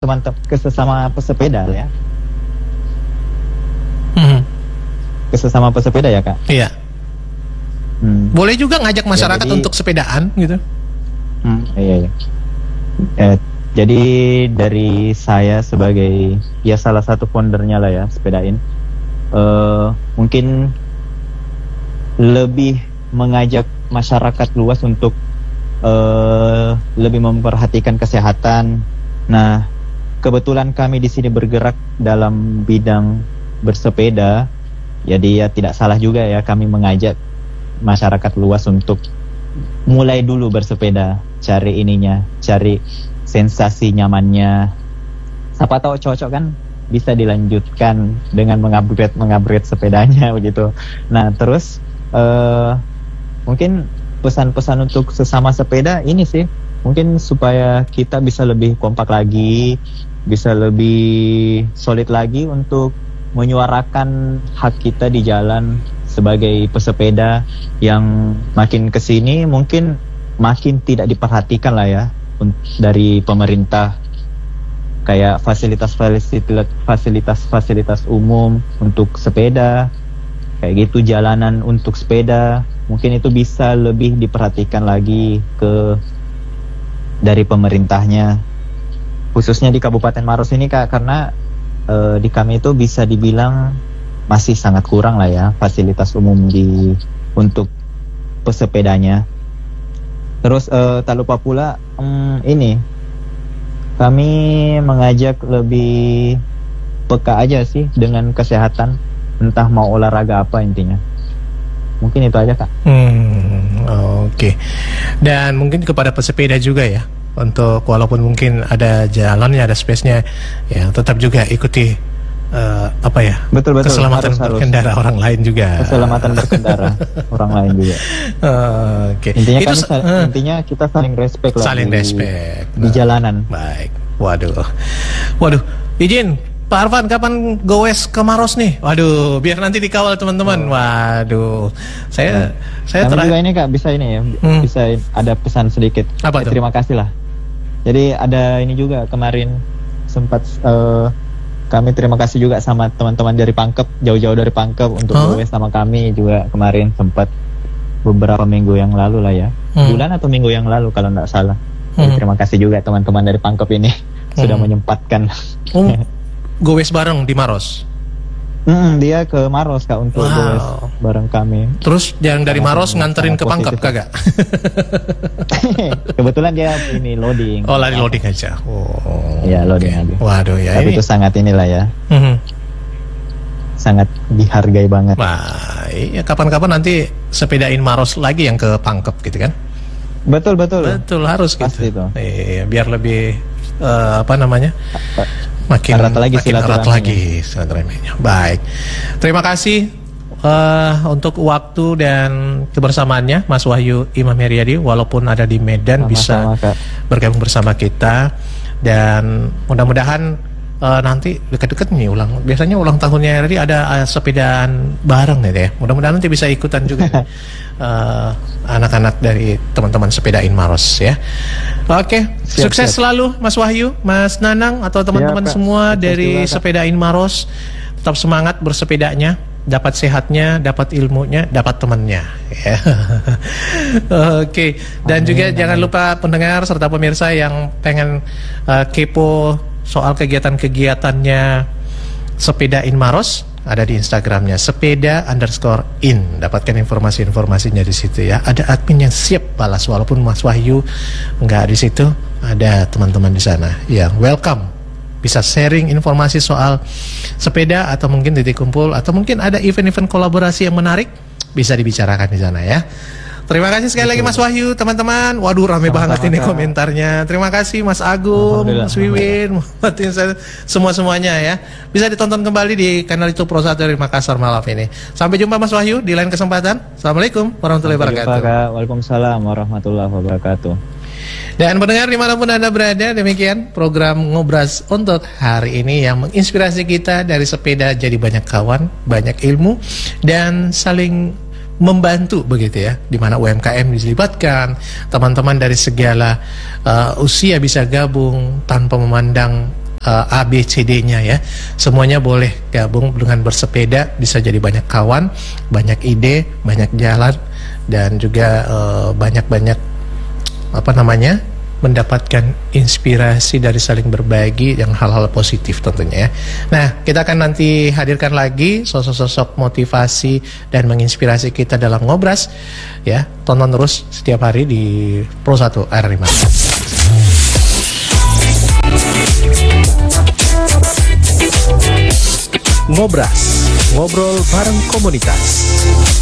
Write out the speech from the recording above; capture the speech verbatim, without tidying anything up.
teman-teman ke sesama pesepeda ya. Hmm. Ke sesama pesepeda ya, Kak. Iya. Hmm. Boleh juga ngajak masyarakat Ya, jadi, untuk sepedaan gitu. Hmm, iya, iya. Eh, jadi dari saya sebagai ya salah satu foundernya lah ya Sepedain, eh, mungkin lebih mengajak masyarakat luas untuk uh, lebih memperhatikan kesehatan. Nah, kebetulan kami di sini bergerak dalam bidang bersepeda, jadi ya tidak salah juga ya kami mengajak masyarakat luas untuk mulai dulu bersepeda, cari ininya, cari sensasi nyamannya. Siapa tahu cocok kan, bisa dilanjutkan dengan mengupgrade mengupgrade sepedanya begitu. Nah, terus Uh, mungkin pesan-pesan untuk sesama sepeda ini sih, mungkin supaya kita bisa lebih kompak lagi, bisa lebih solid lagi untuk menyuarakan hak kita di jalan sebagai pesepeda yang makin kesini mungkin makin tidak diperhatikan lah ya dari pemerintah, kayak fasilitas-fasilitas fasilitas-fasilitas umum untuk sepeda kayak gitu, jalanan untuk sepeda, mungkin itu bisa lebih diperhatikan lagi ke dari pemerintahnya, khususnya di Kabupaten Maros ini, Kak, karena e, di kami itu bisa dibilang masih sangat kurang lah ya fasilitas umum di untuk pesepedanya. Terus e, tak lupa pula hmm, ini kami mengajak lebih peka aja sih dengan kesehatan, entah mau olahraga apa intinya. Mungkin itu aja, Kak. Hmm, oke. Okay. Dan mungkin kepada pesepeda juga ya, untuk walaupun mungkin ada jalannya, ada space-nya, ya tetap juga ikuti uh, apa ya? Betul, betul. Keselamatan harus, berkendara harus. Orang lain juga. Keselamatan berkendara orang lain juga. Uh, oke. Okay. Intinya itu, kan uh, intinya kita saling respect lah. Saling di, respect di nah, jalanan. Baik. Waduh. Waduh. Izin Pak Arfan, kapan goes ke Maros nih? Waduh, biar nanti dikawal teman-teman. Waduh, saya hmm. saya terakhir juga ini, Kak, bisa ini ya, hmm. bisa ada pesan sedikit. Apa ya, tuh? Terima kasih lah. Jadi ada ini juga kemarin sempat uh, kami terima kasih juga sama teman-teman dari Pangkep, jauh-jauh dari Pangkep untuk huh? goes sama kami juga kemarin, sempat beberapa minggu yang lalu lah ya, hmm. bulan atau minggu yang lalu kalau nggak salah. Jadi, hmm. terima kasih juga teman-teman dari Pangkep ini hmm. sudah menyempatkan. Oh. Goes bareng di Maros? Hmm, dia ke Maros, Kak, untuk wow. goes bareng kami. Terus yang dari Maros nganterin ke Pangkep kagak? Kebetulan dia ini loading. Oh, lari loading aja. Oh, iya, loading okay. aja. Waduh ya. Tapi ini... itu sangat inilah ya. Mm-hmm. Sangat dihargai banget. Wah, iya, kapan-kapan nanti sepedain Maros lagi yang ke Pangkep gitu kan? Betul, betul. Betul, harus pasti gitu. Itu. Iya, biar lebih uh, apa namanya? makin erat lagi, makin erat lagi silaturahminya. Baik, terima kasih uh, untuk waktu dan kebersamaannya, Mas Wahyu Imam Heriadi. Walaupun ada di Medan, sama, bisa sama, bergabung bersama kita, dan mudah-mudahan uh, nanti dekat-dekat nih ulang. Biasanya ulang tahunnya Heriadi ada uh, sepedaan bareng gitu ya. Mudah-mudahan nanti bisa ikutan juga uh, anak-anak dari teman-teman Sepedain Maros ya. Oke, siap, sukses siap. selalu Mas Wahyu, Mas Nanang, atau teman-teman ya, semua sukses dari juga, Sepedain Maros. Tetap semangat bersepedanya, dapat sehatnya, dapat ilmunya, dapat temannya ya. Oke, dan amin, juga amin. Jangan lupa pendengar serta pemirsa yang pengen uh, kepo soal kegiatan-kegiatannya Sepedain Maros, ada di Instagramnya sepeda underscore in. Dapatkan informasi-informasinya di situ ya. Ada admin yang siap balas, walaupun Mas Wahyu nggak di situ, ada teman-teman di sana yang welcome, bisa sharing informasi soal sepeda, atau mungkin titik kumpul, atau mungkin ada event-event kolaborasi yang menarik, bisa dibicarakan di sana ya. Terima kasih sekali lagi Mas Wahyu, teman-teman. Waduh, rame sama banget sama ini sama. komentarnya. Terima kasih Mas Agung, Mas Wiwin, semua-semuanya ya. Bisa ditonton kembali di kanal YouTube Pro satu dari Makassar malam ini. Sampai jumpa Mas Wahyu di lain kesempatan. Assalamualaikum warahmatullahi wabarakatuh. Waalaikumsalam warahmatullahi wabarakatuh. Dan pendengar dimanapun Anda berada, demikian program Ngobras untuk hari ini yang menginspirasi kita dari sepeda jadi banyak kawan, banyak ilmu, dan saling membantu begitu ya, di mana U M K M dilibatkan, teman-teman dari segala uh, usia bisa gabung tanpa memandang uh, A B C D-nya ya. Semuanya boleh gabung dengan bersepeda, bisa jadi banyak kawan, banyak ide, banyak jalan, dan juga uh, banyak-banyak apa namanya mendapatkan inspirasi dari saling berbagi yang hal-hal positif tentunya ya. Nah, kita akan nanti hadirkan lagi sosok-sosok motivasi dan menginspirasi kita dalam ngobras ya. Tonton terus setiap hari di Pro satu R lima. Ngobras, ngobrol bareng komunitas.